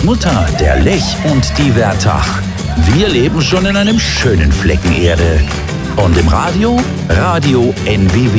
Mutter, der Lech und die Wertach. Wir leben schon in einem schönen Flecken Erde. Und im Radio? Radio NWW.